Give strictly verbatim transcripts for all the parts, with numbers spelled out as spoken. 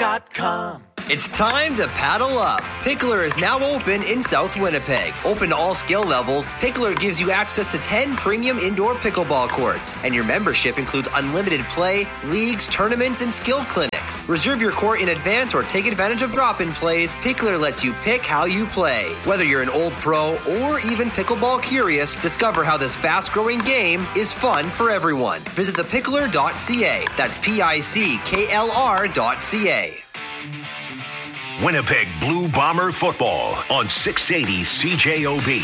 dot com. It's time to paddle up. Pickler is now open in South Winnipeg. Open to all skill levels, Pickler gives you access to ten premium indoor pickleball courts. And your membership includes unlimited play, leagues, tournaments, and skill clinics. Reserve your court in advance or take advantage of drop-in plays. Pickler lets you pick how you play. Whether you're an old pro or even pickleball curious, discover how this fast-growing game is fun for everyone. Visit the pickler dot c a. That's P I C K L R dot C A. Winnipeg Blue Bomber football on six eighty C J O B.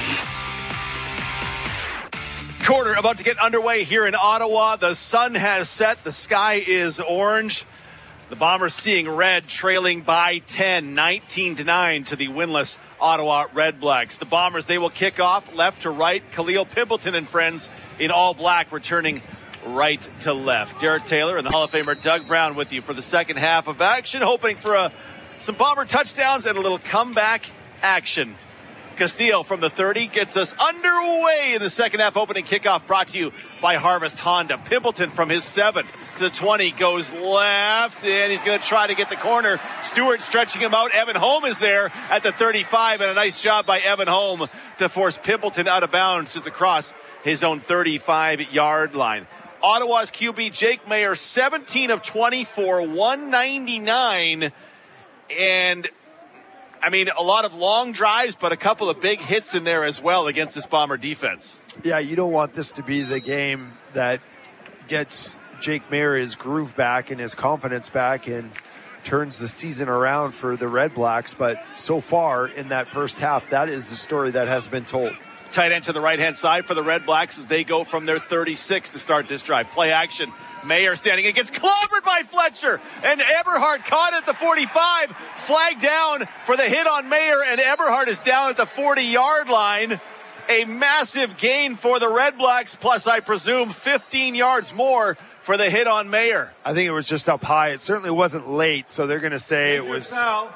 Quarter about to get underway here in Ottawa. The sun has set. The sky is orange. The Bombers seeing red, trailing by ten, nineteen to nine to the winless Ottawa Redblacks. The Bombers, they will kick off left to right. Khalil Pimpleton and friends in all black returning right to left. Derek Taylor and the Hall of Famer Doug Brown with you for the second half of action, hoping for a some Bomber touchdowns and a little comeback action. Castillo from the thirty gets us underway in the second half opening kickoff, brought to you by Harvest Honda. Pimpleton from his seven to the twenty goes left, and he's going to try to get the corner. Stewart stretching him out. Evan Holm is there at the thirty-five, and a nice job by Evan Holm to force Pimpleton out of bounds just across his own thirty-five-yard line. Ottawa's Q B Jake Mayer, seventeen of twenty-four, one ninety-nine. And, I mean, a lot of long drives, but a couple of big hits in there as well against this Bomber defense. Yeah, you don't want this to be the game that gets Jake Mayer his groove back and his confidence back and turns the season around for the Red Blacks. But so far in that first half, that is the story that has been told. Tight end to the right-hand side for the Red Blacks as they go from their thirty-six to start this drive. Play action. Mayer standing. It gets clobbered by Fletcher. And Eberhardt caught at the forty-five. Flag down for the hit on Mayer. And Eberhardt is down at the forty-yard line. A massive gain for the Red Blacks. Plus, I presume, fifteen yards more for the hit on Mayer. I think it was just up high. It certainly wasn't late. So they're going to say it was. Foul.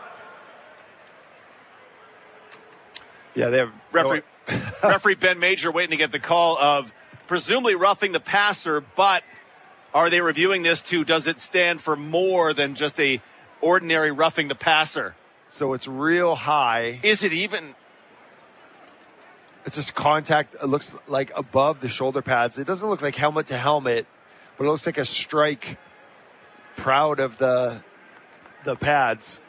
Yeah, they have. Referee, referee Ben Major waiting to get the call of presumably roughing the passer, but are they reviewing this too? Does it stand for more than just a ordinary roughing the passer? So it's real high. Is it even? It's just contact. It looks like above the shoulder pads. It doesn't look like helmet to helmet, but it looks like a strike proud of the the pads.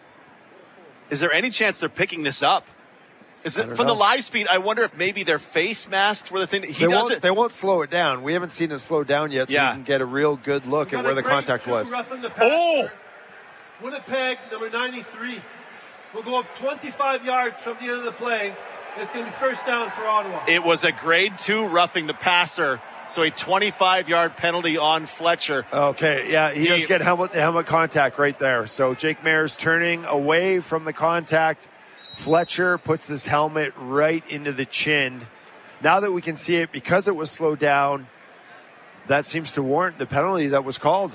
Is there any chance they're picking this up? Is it from know. the live speed? I wonder if maybe their face masks were the thing. He they does won't, it. They won't slow it down. We haven't seen it slow down yet, so yeah. you can get a real good look at where the contact was. Oh! Winnipeg, number ninety-three, will go up twenty-five yards from the end of the play. It's going to be first down for Ottawa. It was a grade two roughing the passer, so a twenty-five-yard penalty on Fletcher. Okay, yeah, he, he does get helmet-to-helmet contact right there. So Jake Mayer's turning away from the contact. Fletcher puts his helmet right into the chin. Now that we can see it, because it was slowed down, that seems to warrant the penalty that was called.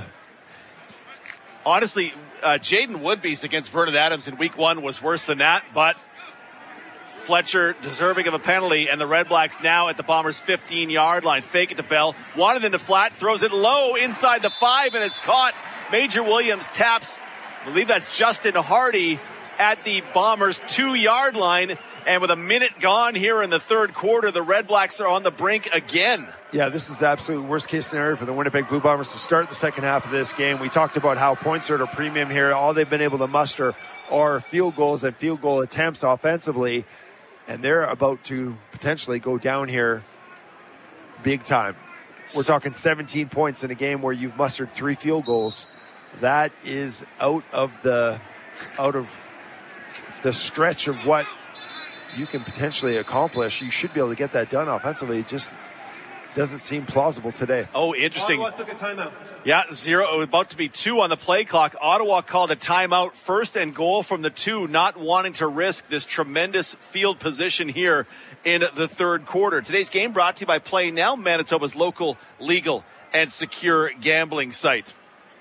Honestly, uh, Jaden Woodby's against Vernon Adams in week one was worse than that, but Fletcher deserving of a penalty, and the Red Blacks now at the Bombers' fifteen-yard line. Fake it to Bell, wanted into flat, throws it low inside the five, and it's caught. Major Williams taps, I believe that's Justin Hardy, at the Bombers' two-yard line. And with a minute gone here in the third quarter, the Red Blacks are on the brink again. Yeah, this is the absolute worst-case scenario for the Winnipeg Blue Bombers to start the second half of this game. We talked about how points are at a premium here. All they've been able to muster are field goals and field goal attempts offensively. And they're about to potentially go down here big time. We're talking seventeen points in a game where you've mustered three field goals. That is out of the out of the stretch of what you can potentially accomplish. You should be able to get that done offensively. It just doesn't seem plausible today. Oh, interesting. Ottawa took a timeout. Yeah, zero. About to be two on the play clock. Ottawa called a timeout, first and goal from the two, not wanting to risk this tremendous field position here in the third quarter. Today's game brought to you by Play Now, Manitoba's local, legal, and secure gambling site.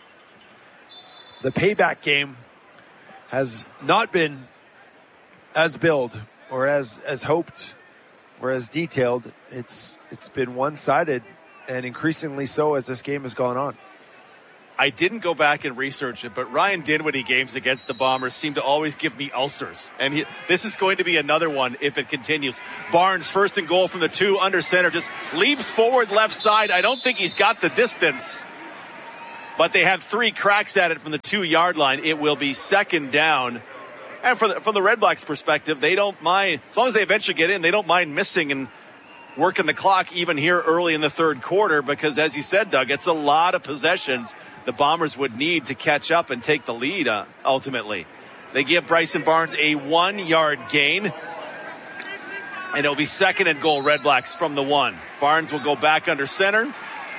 The payback game has not been as billed or as as hoped or as detailed. It's it's been one-sided, and increasingly so as this game has gone on. I didn't go back and research it, but Ryan Dinwiddie games against the Bombers seem to always give me ulcers. And he, this is going to be another one if it continues. Barnes, first and goal from the two, under center, just leaps forward left side. I don't think he's got the distance, but they have three cracks at it from the two-yard line. It will be second down. And from the, from the Red Blacks' perspective, they don't mind, as long as they eventually get in, they don't mind missing and working the clock even here early in the third quarter, because as you said, Doug, it's a lot of possessions the Bombers would need to catch up and take the lead uh, ultimately. They give Bryson Barnes a one-yard gain, and it'll be second and goal, Red Blacks from the one. Barnes will go back under center.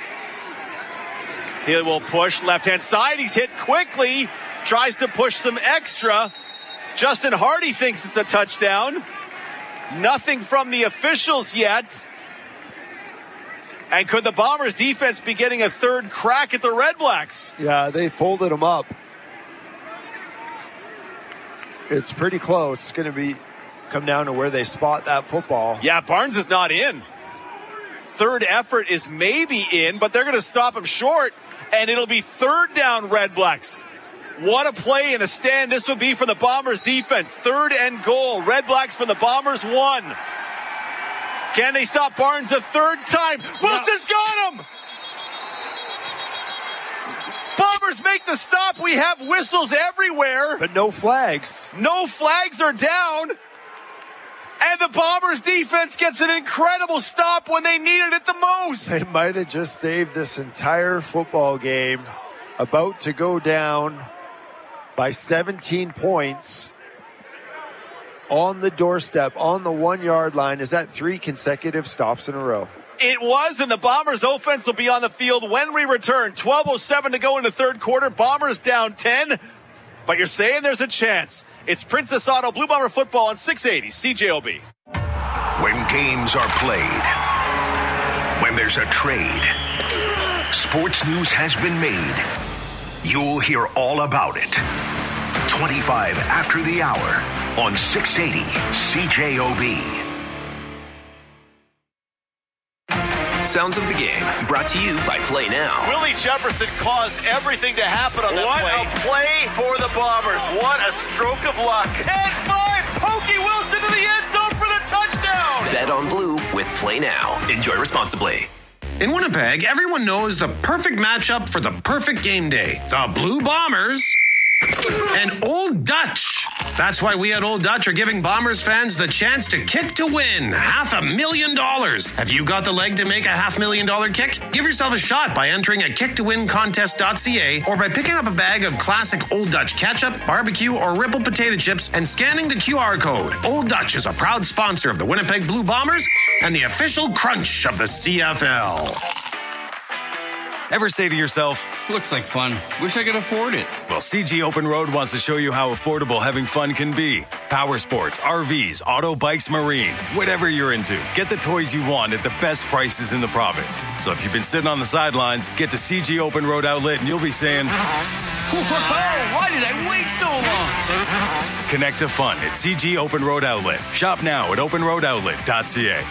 He will push left-hand side. He's hit quickly, tries to push some extra. Justin Hardy thinks it's a touchdown. Nothing from the officials yet. And could the Bombers defense be getting a third crack at the Red Blacks? Yeah, they folded them up. It's pretty close. It's going to be come down to where they spot that football. Yeah, Barnes is not in. Third effort is maybe in, but they're going to stop him short, and it'll be third down, Red Blacks. What a play and a stand this would be for the Bombers defense. Third and goal. Red Blacks from the Bombers one. Can they stop Barnes a third time? Wilson's got him! Bombers make the stop. We have whistles everywhere. But no flags. No flags are down. And the Bombers defense gets an incredible stop when they needed it the most. They might have just saved this entire football game. About to go down by seventeen points on the doorstep, on the one-yard line. Is that three consecutive stops in a row? It was, and the Bombers offense will be on the field when we return. twelve oh seven to go in the third quarter. Bombers down ten, but you're saying there's a chance. It's Princess Auto Blue Bomber football on six eighty C J O B. When games are played, when there's a trade, sports news has been made. You'll hear all about it. twenty-five after the hour on six eighty C J O B. Sounds of the game, brought to you by Play Now. Willie Jefferson caused everything to happen on that what play. What a play for the Bombers. What a stroke of luck. ten five, Pokey Wilson to the end zone for the touchdown. Bet on Blue with Play Now. Enjoy responsibly. In Winnipeg, everyone knows the perfect matchup for the perfect game day. The Blue Bombers and Old Dutch. That's why we at Old Dutch are giving Bombers fans the chance to kick to win half a million dollars. Have you got the leg to make a half million dollar kick? Give yourself a shot by entering at kick to win contest dot c a or by picking up a bag of classic Old Dutch ketchup, barbecue, or Ripple potato chips and scanning the Q R code. Old Dutch is a proud sponsor of the Winnipeg Blue Bombers and the official crunch of the C F L. Ever say to yourself, looks like fun. Wish I could afford it. Well, C G Open Road wants to show you how affordable having fun can be. Power sports, R Vs, auto bikes, marine, whatever you're into. Get the toys you want at the best prices in the province. So if you've been sitting on the sidelines, get to C G Open Road Outlet and you'll be saying, whoa, why did I wait so long? Connect to fun at C G Open Road Outlet. Shop now at open road outlet dot c a.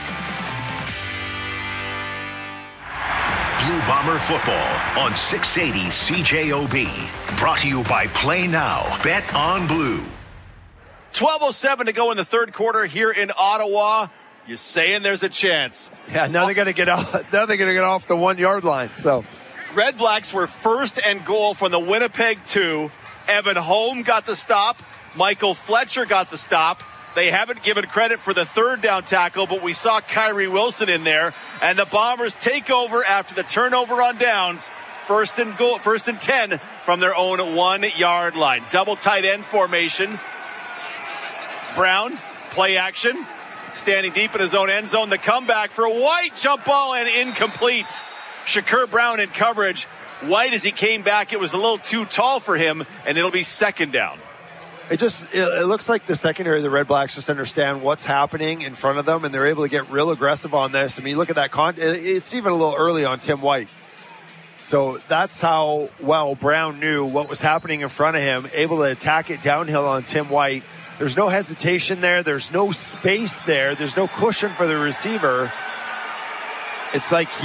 Blue Bomber football on six eighty C J O B. Brought to you by Play Now. Bet on Blue. twelve oh seven to go in the third quarter here in Ottawa. You're saying there's a chance. Yeah, now they're going to get off. Now they're going to get off the one yard line. So, Red Blacks were first and goal from the Winnipeg two. Evan Holm got the stop. Michael Fletcher got the stop. They haven't given credit for the third down tackle, but we saw Kyrie Wilson in there. And the Bombers take over after the turnover on downs. First and goal, first and ten from their own one-yard line. Double tight end formation. Brown, play action. Standing deep in his own end zone. The comeback for White. Jump ball and incomplete. Shakur Brown in coverage. White, as he came back, it was a little too tall for him, and it'll be second down. It just it, it looks like the secondary of the Red Blacks just understand what's happening in front of them, and they're able to get real aggressive on this. I mean, look at that. Con- it's even a little early on Tim White. So that's how well Brown knew what was happening in front of him, able to attack it downhill on Tim White. There's no hesitation there. There's no space there. There's no cushion for the receiver. It's like he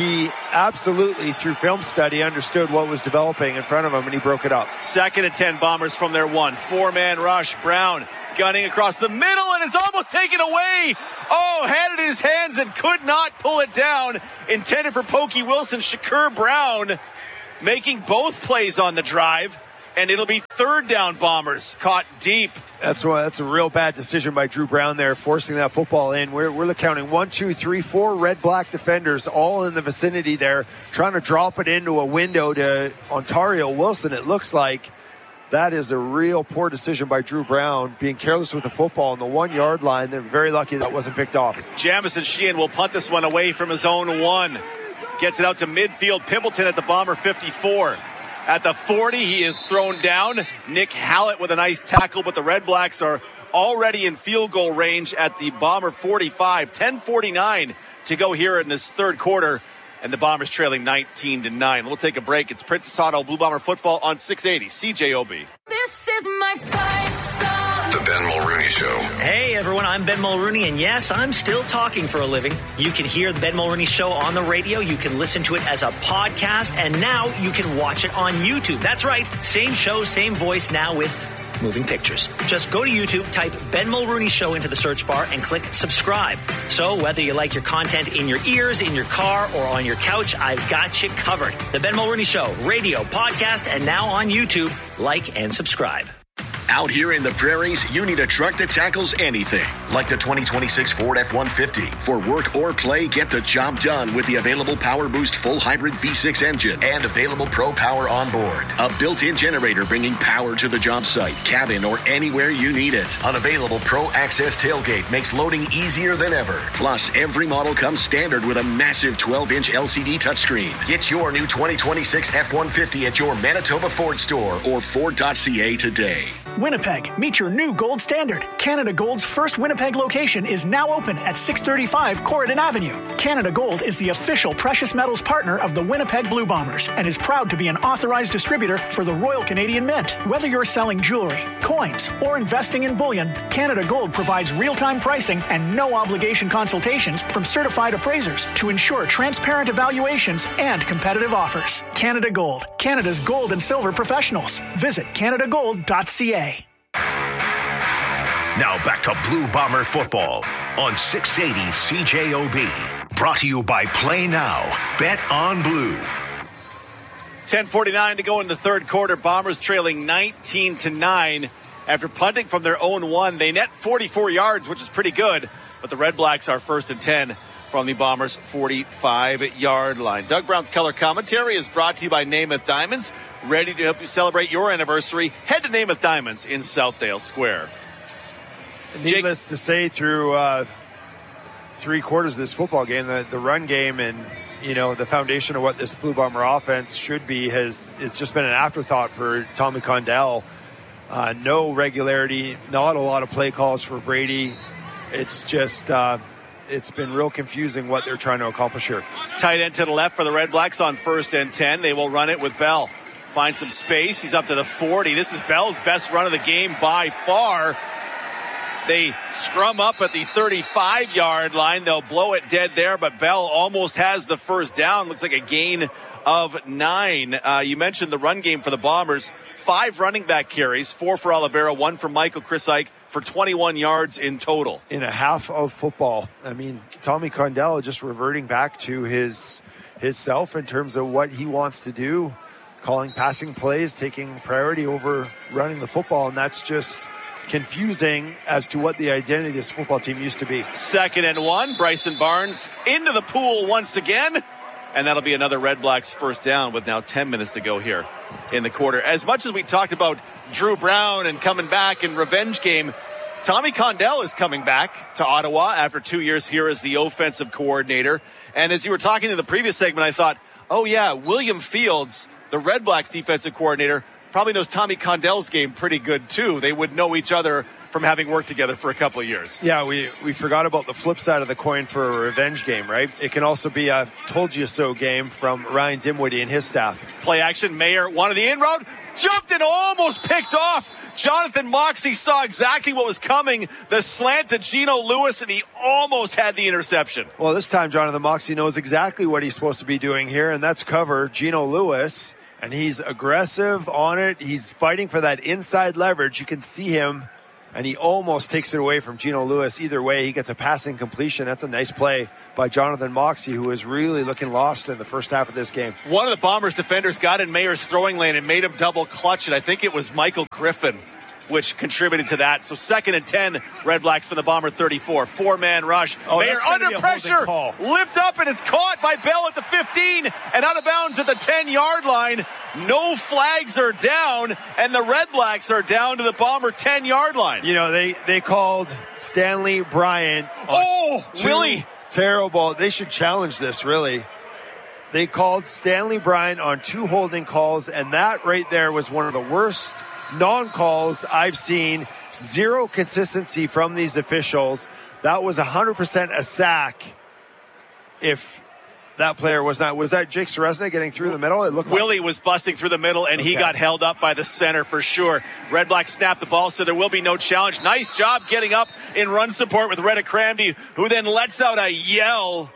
absolutely, through film study, understood what was developing in front of him, and he broke it up. Second and ten, Bombers from their one. Four-man rush. Brown gunning across the middle, and it's almost taken away. Oh, had it in his hands and could not pull it down. Intended for Pokey Wilson. Shakur Brown making both plays on the drive, and it'll be third down, Bombers. Caught deep. That's why that's a real bad decision by Drew Brown there, forcing that football in. We're, we're counting one, two, three, four red-black defenders all in the vicinity there, trying to drop it into a window to Ontario Wilson, it looks like. That is a real poor decision by Drew Brown, being careless with the football on the one-yard line. They're very lucky that wasn't picked off. Jamison Sheehan will punt this one away from his own one. Gets it out to midfield. Pimpleton at the Bomber fifty-four. At the forty, he is thrown down. Nick Hallett with a nice tackle, but the Red Blacks are already in field goal range at the Bomber forty-five. ten forty-nine to go here in this third quarter, and the Bombers trailing nineteen to nine. We'll take a break. It's Princess Auto Blue Bomber football on six eighty C J O B. This is my fight song. The Ben Mulrooney Show. Hey everyone, I'm Ben Mulrooney, and yes, I'm still talking for a living. You can hear the Ben Mulrooney Show on the radio, you can listen to it as a podcast, and now you can watch it on YouTube. That's right, same show, same voice, now with moving pictures. Just go to YouTube, type Ben Mulrooney Show into the search bar, and click subscribe. So whether you like your content in your ears, in your car, or on your couch, I've got you covered. The Ben Mulrooney Show, radio, podcast, and now on YouTube. Like and subscribe. Out here in the prairies, you need a truck that tackles anything, like the twenty twenty-six Ford F one fifty. For work or play, get the job done with the available Power Boost full hybrid V six engine and available Pro Power on board. A built-in generator bringing power to the job site, cabin, or anywhere you need it. An available Pro Access tailgate makes loading easier than ever. Plus, every model comes standard with a massive twelve-inch L C D touchscreen. Get your new twenty twenty-six F one fifty at your Manitoba Ford store or Ford dot C A today. Winnipeg, meet your new gold standard. Canada Gold's first Winnipeg location is now open at six thirty-five Corridon Avenue. Canada Gold is the official precious metals partner of the Winnipeg Blue Bombers and is proud to be an authorized distributor for the Royal Canadian Mint. Whether you're selling jewelry, coins, or investing in bullion, Canada Gold provides real-time pricing and no-obligation consultations from certified appraisers to ensure transparent evaluations and competitive offers. Canada Gold, Canada's gold and silver professionals. Visit canada gold dot c a. Now back to Blue Bomber football on six eighty C J O B. Brought to you by Play Now. Bet on Blue. ten forty-nine to go in the third quarter. Bombers trailing nineteen to nine. After punting from their own one, they net forty-four yards, which is pretty good. But the Red Blacks are first and ten from the Bombers' forty-five-yard line. Doug Brown's color commentary is brought to you by Namath Diamonds. Ready to help you celebrate your anniversary? Head to Namath Diamonds in Southdale Square. Needless Jake. to say, through uh, three quarters of this football game, the, the run game and, you know, the foundation of what this Blue Bomber offense should be has it's just been an afterthought for Tommy Condell. Uh, no regularity, not a lot of play calls for Brady. It's just uh, it's been real confusing what they're trying to accomplish here. Tight end to the left for the Red Blacks on first and ten. They will run it with Bell. Find some space. He's up to the forty. This is Bell's best run of the game by far. They scrum up at the thirty-five-yard line. They'll blow it dead there, but Bell almost has the first down. Looks like a gain of nine. Uh, you mentioned the run game for the Bombers. Five running back carries, four for Oliveira, one for Michael Chrysyk for twenty-one yards in total. In a half of football. I mean, Tommy Condell just reverting back to his his self in terms of what he wants to do, calling passing plays, taking priority over running the football, and that's just confusing as to what the identity of this football team used to be. Second and one, Bryson Barnes into the pool once again, and that'll be another Red Blacks first down with now ten minutes to go here in the quarter. As much as we talked about Drew Brown and coming back and revenge game, Tommy Condell is coming back to Ottawa after two years here as the offensive coordinator. And as you were talking in the previous segment, I thought, oh yeah, William Fields, the Red Blacks defensive coordinator, probably knows Tommy Condell's game pretty good too. They would know each other from having worked together for a couple of years. Yeah, we, we forgot about the flip side of the coin for a revenge game, right? It can also be a told you so game from Ryan Dimwitty and his staff. Play action, Mayer wanted the inroad, jumped and almost picked off. Jonathan Moxey saw exactly what was coming. The slant to Geno Lewis, and he almost had the interception. Well, this time Jonathan Moxey knows exactly what he's supposed to be doing here, and that's cover Geno Lewis. And he's aggressive on it. He's fighting for that inside leverage. You can see him, and he almost takes it away from Geno Lewis. Either way, he gets a passing completion. That's a nice play by Jonathan Moxey, who is really looking lost in the first half of this game. One of the Bombers defenders got in Mayer's throwing lane and made him double clutch it. I think it was Michael Griffin, which contributed to that. So second and ten, Red Blacks from the Bomber thirty-four. Four-man rush. Oh, Mayer under pressure. Lift up, and it's caught by Bell at the fifteen and out of bounds at the ten-yard line. No flags are down, and the Red Blacks are down to the Bomber ten-yard line. You know, they, they called Stanley Bryant. Oh, Willie. Terrible. They should challenge this, really. They called Stanley Bryant on two holding calls, and that right there was one of the worst non-calls I've seen. Zero consistency from these officials. That was one hundred percent a sack. If that player was not, was that Jake Seresna getting through the middle? It looked Willie like was busting through the middle, and okay. He got held up by the center for sure. Red Blacks snapped the ball, so there will be no challenge. Nice job getting up in run support with Reddick Cranby, who then lets out a yell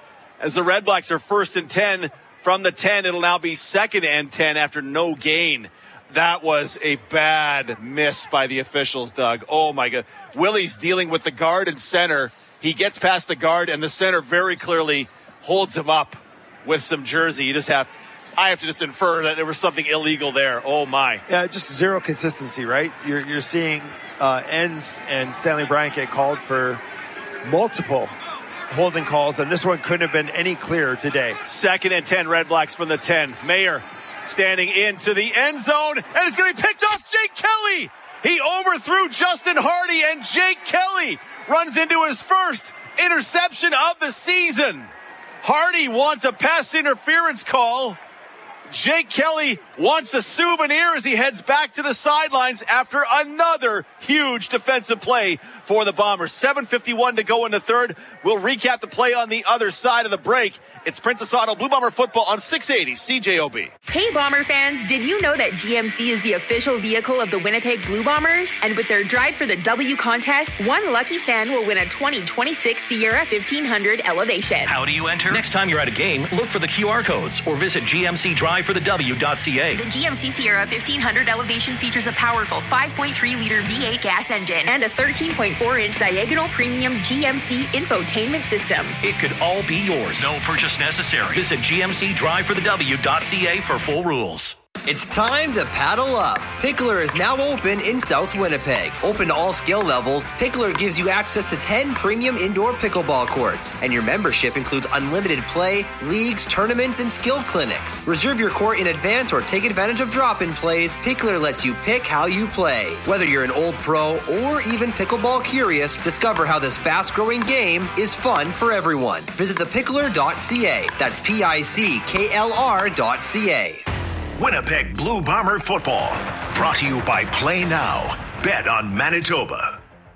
as the Red Blacks are first and ten from the ten. It'll now be second and ten after no gain. That was a bad miss by the officials, Doug. Oh, my God. Willie's dealing with the guard and center. He gets past the guard, and the center very clearly holds him up with some jersey. You just have, I have to just infer that there was something illegal there. Oh, my. Yeah, just zero consistency, right? You're, you're seeing uh, Ends and Stanley Bryant get called for multiple holding calls, and this one couldn't have been any clearer today. Second and ten, Red Blacks from the ten. Mayer standing into the end zone, and it's going to be picked off. Jake Kelly. He overthrew Justin Hardy, and Jake Kelly runs into his first interception of the season. Hardy wants a pass interference call. Jake Kelly wants a souvenir as he heads back to the sidelines after another huge defensive play for the Bombers. seven fifty-one to go in the third. We'll recap the play on the other side of the break. It's Princess Auto Blue Bomber football on six eighty C J O B. Hey Bomber fans, did you know that G M C is the official vehicle of the Winnipeg Blue Bombers? And with their Drive for the W contest, one lucky fan will win a twenty twenty-six Sierra fifteen hundred Elevation. How do you enter? Next time you're at a game, look for the Q R codes or visit G M C drive for the W dot C A. The G M C Sierra fifteen hundred Elevation features a powerful five point three liter V eight gas engine and a thirteen point four inch diagonal premium G M C infotainment system. It could all be yours. No purchase necessary. Visit G M C drive for the W dot C A for full rules. It's time to paddle up. Pickler is now open in South Winnipeg. Open to all skill levels, Pickler gives you access to ten premium indoor pickleball courts. And your membership includes unlimited play, leagues, tournaments, and skill clinics. Reserve your court in advance or take advantage of drop-in plays. Pickler lets you pick how you play. Whether you're an old pro or even pickleball curious, discover how this fast-growing game is fun for everyone. Visit the pickler dot C A. That's P I C K L R dot C A. Winnipeg Blue Bomber football, brought to you by Play Now. Bet on Manitoba.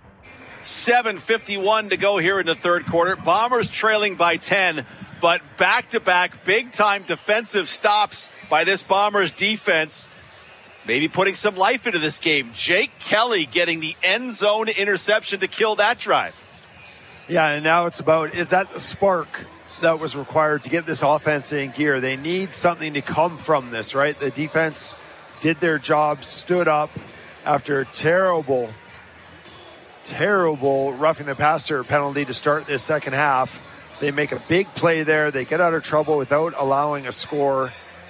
seven fifty-one to go here in the third quarter. Bombers trailing by ten, but back-to-back big-time defensive stops by this Bombers defense. Maybe putting some life into this game. Jake Kelly getting the end zone interception to kill that drive. Yeah, and now it's about, is that the spark that was required to get this offense in gear? They need something to come from this, right? The defense did their job, stood up after a terrible, terrible roughing the passer penalty to start this second half. They make a big play there. They get out of trouble without allowing a score.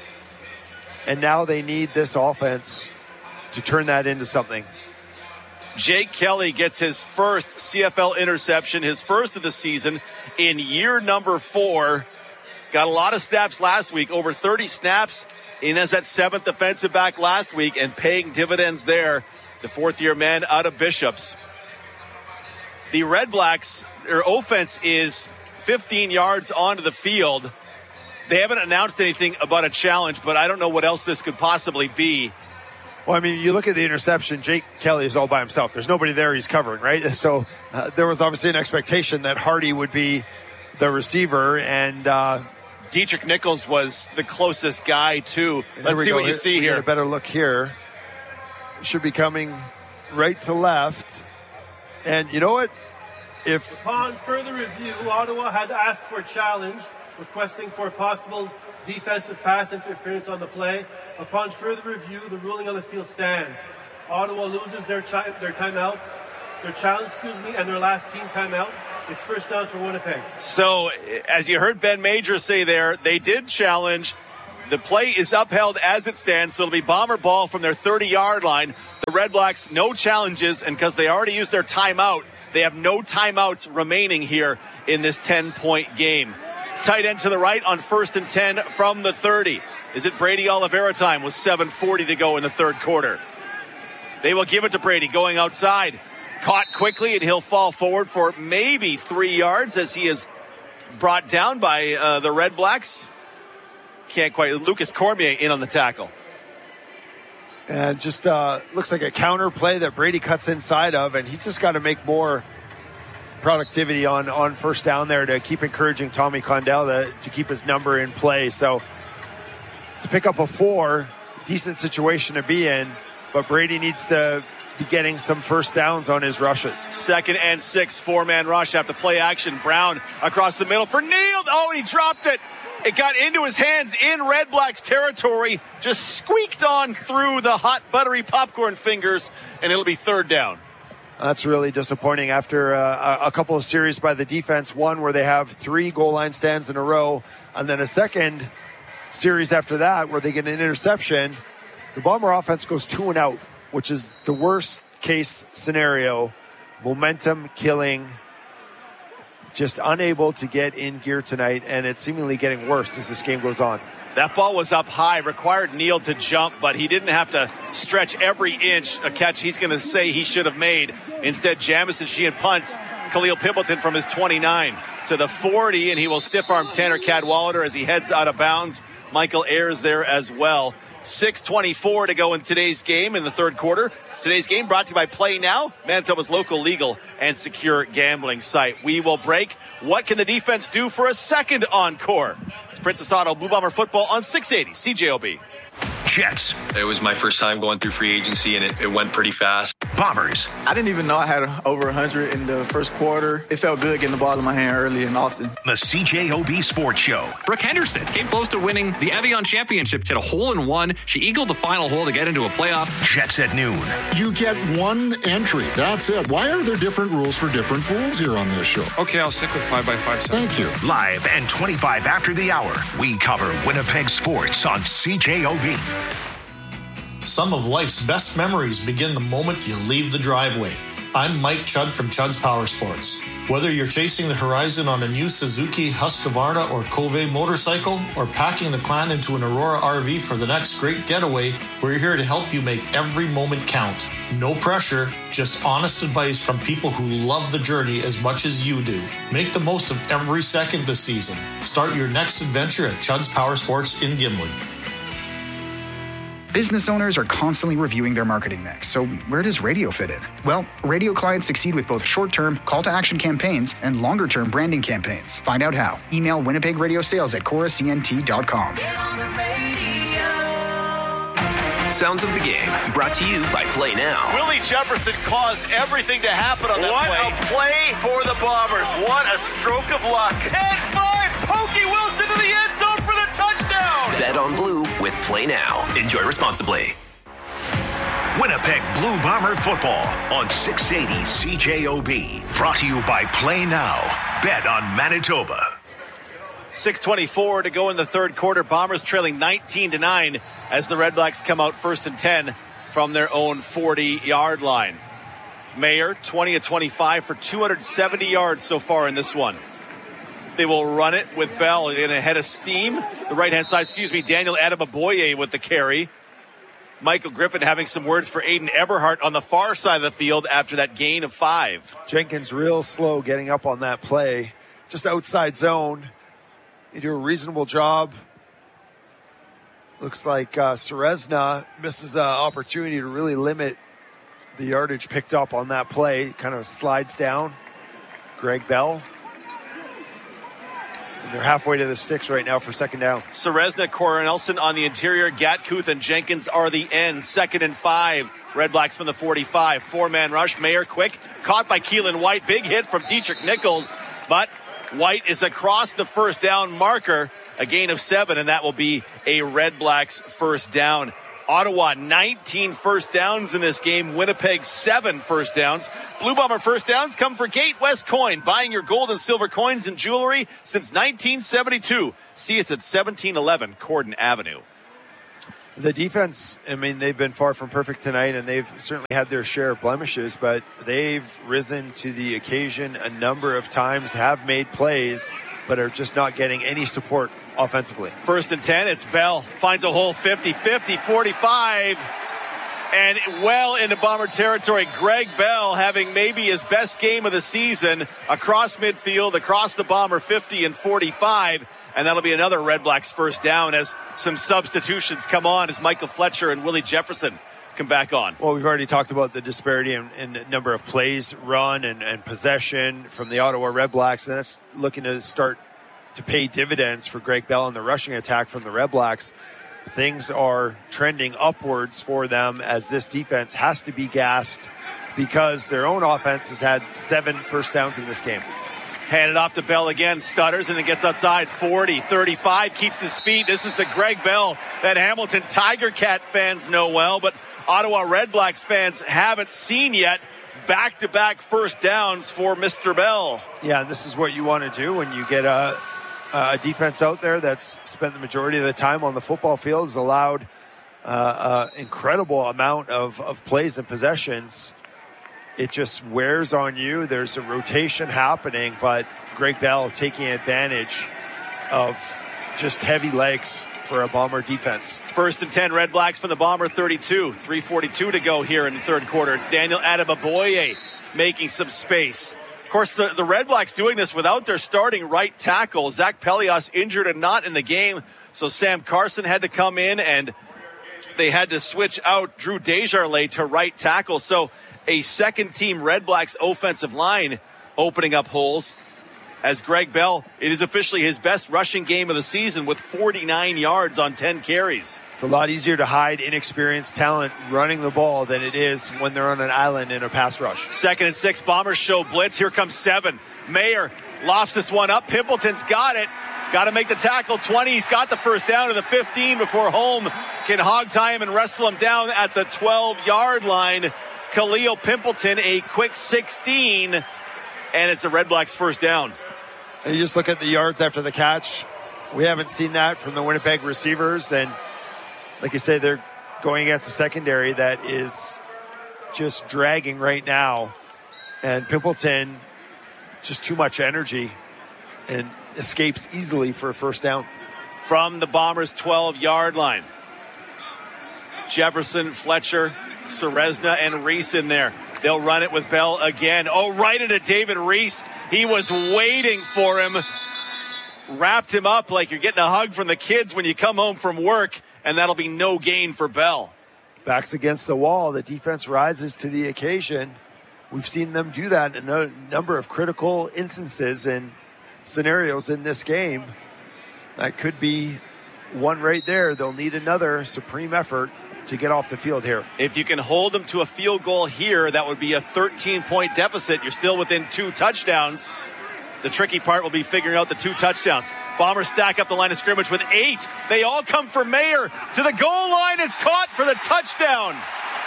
And now they need this offense to turn that into something. Jake Kelly gets his first C F L interception, his first of the season in year number four. Got a lot of snaps last week, over thirty snaps in as that seventh defensive back last week, and paying dividends there. The fourth-year man out of Bishops. The Red Blacks, their offense is fifteen yards onto the field. They haven't announced anything about a challenge, but I don't know what else this could possibly be. Well, I mean, you look at the interception, Jake Kelly is all by himself. There's nobody there he's covering, right? So uh, there was obviously an expectation that Hardy would be the receiver, and uh, Dietrich Nichols was the closest guy to. Let's see go. what you here, see we here. Get a better look here. Should be coming right to left. And you know what? If Upon further review, Ottawa had asked for a challenge, requesting for possible defensive pass interference on the play. Upon further review, the ruling on the field stands. Ottawa loses their chi- their timeout, their challenge, excuse me, and their last team timeout. It's first down for Winnipeg. So, as you heard Ben Major say there, they did challenge. The play is upheld as it stands, so it'll be Bomber ball from their thirty-yard line. The Red Blacks, no challenges, and because they already used their timeout, they have no timeouts remaining here in this ten-point game. Tight end to the right on first and ten from the thirty. Is it Brady Oliveira time with seven forty to go in the third quarter? They will give it to Brady going outside. Caught quickly, and he'll fall forward for maybe three yards as he is brought down by uh, the Red Blacks. Can't quite. Lucas Cormier in on the tackle. And just uh, looks like a counter play that Brady cuts inside of, and he's just got to make more productivity on, on first down there to keep encouraging Tommy Condell to, to keep his number in play. So to pick up a four, decent situation to be in, but Brady needs to be getting some first downs on his rushes. Second and six, four-man rush after play action. Brown across the middle for Neal. Oh, and he dropped it. It got into his hands in Red Blacks territory, just squeaked on through the hot, buttery popcorn fingers, and it'll be third down. That's really disappointing after uh, a couple of series by the defense. One where they have three goal line stands in a row, and then a second series after that where they get an interception. The Bomber offense goes two and out, which is the worst case scenario. Momentum killing, just unable to get in gear tonight, and it's seemingly getting worse as this game goes on. That ball was up high, required Neal to jump, but he didn't have to stretch every inch, a catch he's going to say he should have made. Instead, Jamison Sheehan punts Khalil Pimpleton from his twenty-nine to the forty, and he will stiff arm Tanner Cadwallader as he heads out of bounds. Michael Ayers there as well. six twenty-four to go in today's game in the third quarter. Today's game brought to you by Play Now, Manitoba's local legal and secure gambling site. We will break. What can the defense do for a second encore? It's Princess Auto Blue Bomber football on six eighty C J O B. Jets. It was my first time going through free agency, and it, it went pretty fast. Bombers. I didn't even know I had over one hundred in the first quarter. It felt good getting the ball in my hand early and often. The C J O B Sports Show. Brooke Henderson came close to winning the Evian Championship. She had a hole in one. She eagled the final hole to get into a playoff. Jets at noon. You get one entry. That's it. Why are there different rules for different fools here on this show? Okay, I'll stick with five by five. Thank you. Live and twenty-five after the hour, we cover Winnipeg sports on C J O B. Some of life's best memories begin the moment you leave the driveway. I'm Mike Chudd from Chudd's Power Sports. Whether you're chasing the horizon on a new Suzuki Husqvarna or Cove motorcycle, or packing the clan into an Aurora R V for the next great getaway, we're here to help you make every moment count. No pressure, just honest advice from people who love the journey as much as you do. Make the most of every second this season. Start your next adventure at Chudd's Power Sports in Gimli. Business owners are constantly reviewing their marketing mix, so where does radio fit in? Well, radio clients succeed with both short-term call-to-action campaigns and longer-term branding campaigns. Find out how. Email Winnipeg Radio Sales at Cora C N T dot com. Sounds of the game, brought to you by Play Now. Willie Jefferson caused everything to happen on that what play. What a play for the Bombers. What a stroke of luck. ten five, Pokey Wilson to the end zone for the touchdown. Bet on Blue with Play Now. Enjoy responsibly. Winnipeg Blue Bomber football on six eighty C J O B. Brought to you by Play Now. Bet on Manitoba. six twenty-four to go in the third quarter. Bombers trailing nineteen to nine as the Red Blacks come out first and ten from their own forty-yard line. Mayer, twenty of twenty-five for two hundred seventy yards so far in this one. They will run it with Bell in a head of steam. The right-hand side, excuse me, Daniel Adamaboye with the carry. Michael Griffin having some words for Aiden Eberhardt on the far side of the field after that gain of five. Jenkins real slow getting up on that play. Just outside zone. They do a reasonable job. Looks like uh, Serezna misses an opportunity to really limit the yardage picked up on that play. Kind of slides down. Greg Bell. And they're halfway to the sticks right now for second down. Serezna, Cornelson on the interior. Gatkuth and Jenkins are the ends. Second and five. Red Blacks from the forty-five. Four-man rush. Mayer quick. Caught by Keelan White. Big hit from Dietrich Nichols. But White is across the first down marker. A gain of seven, and that will be a Red Blacks first down. Ottawa, nineteen first downs in this game. Winnipeg, seven first downs. Blue Bomber first downs come for Gate West Coin. Buying your gold and silver coins and jewelry since nineteen seventy-two. See us at seventeen eleven Corden Avenue. The defense, I mean, they've been far from perfect tonight, and they've certainly had their share of blemishes, but they've risen to the occasion a number of times, have made plays, but are just not getting any support offensively. First and ten, it's Bell. Finds a hole fifty, fifty, forty-five, and well into Bomber territory. Greg Bell having maybe his best game of the season across midfield, across the Bomber fifty and forty-five. And that'll be another Red Blacks first down as some substitutions come on as Michael Fletcher and Willie Jefferson come back on. Well, we've already talked about the disparity in, in number of plays run and, and possession from the Ottawa Red Blacks, and that's looking to start to pay dividends for Greg Bell and the rushing attack from the Red Blacks. Things are trending upwards for them as this defense has to be gassed because their own offense has had seven first downs in this game. Handed off to Bell again, stutters, and it gets outside. forty, thirty-five, keeps his feet. This is the Greg Bell that Hamilton Tiger Cat fans know well, but Ottawa Red Blacks fans haven't seen yet. Back-to-back first downs for Mister Bell. Yeah, and this is what you want to do when you get a, a defense out there that's spent the majority of the time on the football field, has allowed uh, an incredible amount of, of plays and possessions. It just wears on you. There's a rotation happening, but Greg Bell taking advantage of just heavy legs for a Bomber defense. First and ten, Red Blacks from the Bomber thirty-two. three forty-two to go here in the third quarter. It's Daniel Adeboboye making some space. Of course, the, the Red Blacks doing this without their starting right tackle. Zach Pelias injured and not in the game, so Sam Carson had to come in, and they had to switch out Drew Desjardins to right tackle. So a second-team Red Blacks offensive line opening up holes as Greg Bell, it is officially his best rushing game of the season with forty-nine yards on ten carries. It's a lot easier to hide inexperienced talent running the ball than it is when they're on an island in a pass rush. Second and six, Bombers show blitz. Here comes seven. Mayer lofts this one up. Pimpleton's got it. Got to make the tackle. twenty. He's got the first down to the fifteen before Holm can hog tie him and wrestle him down at the twelve-yard line. Khalil Pimpleton, a quick sixteen, and it's a Red Blacks first down. And you just look at the yards after the catch. We haven't seen that from the Winnipeg receivers, and like you say, they're going against a secondary that is just dragging right now, and Pimpleton, just too much energy, and escapes easily for a first down. From the Bombers' twelve-yard line, Jefferson, Fletcher, Serezna, and Reese in there. They'll run it with Bell again. Oh, right into David Reese. He was waiting for him. Wrapped him up like you're getting a hug from the kids when you come home from work, and that'll be no gain for Bell. Backs against the wall. The defense rises to the occasion. We've seen them do that in a number of critical instances and scenarios in this game. That could be one right there. They'll need another supreme effort to get off the field here. If you can hold them to a field goal here, that would be a thirteen-point deficit. You're still within two touchdowns. The tricky part will be figuring out the two touchdowns. Bombers stack up the line of scrimmage with eight. They all come for Mayer to the goal line. It's caught for the touchdown.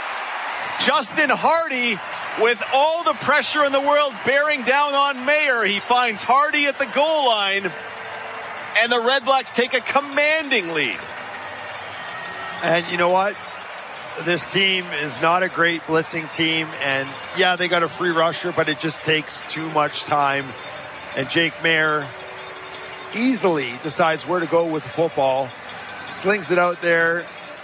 Justin Hardy, with all the pressure in the world bearing down on Mayer, he finds Hardy at the goal line, and the Red Blacks take a commanding lead. And you know what? This team is not a great blitzing team, and yeah, they got a free rusher, but it just takes too much time. And Jake Mayer easily decides where to go with the football, slings it out there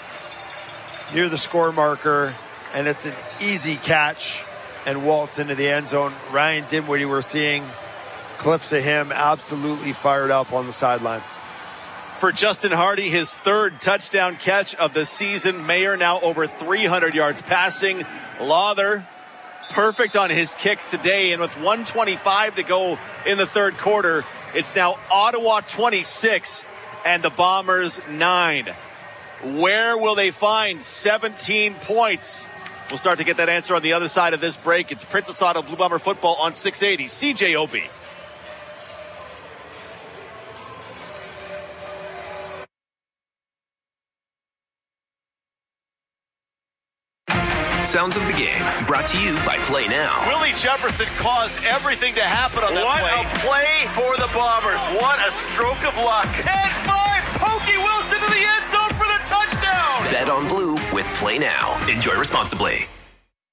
near the score marker, and it's an easy catch and waltz into the end zone. Ryan Dinwiddie, we're seeing clips of him absolutely fired up on the sideline. For Justin Hardy, his third touchdown catch of the season. Mayer now over three hundred yards passing. Lawther, perfect on his kicks today. And with one twenty-five to go in the third quarter, It's now Ottawa twenty-six and the Bombers nine. Where will they find seventeen points? We'll start to get that answer on the other side of this break. It's Princess Auto Blue Bomber football on six eighty C J O B. Sounds of the game, brought to you by Play Now. Willie Jefferson caused everything to happen on that what play. What a play for the Bombers. What a stroke of luck. ten five, Pokey Wilson to the end zone for the touchdown. Bet on Blue with Play Now. Enjoy responsibly.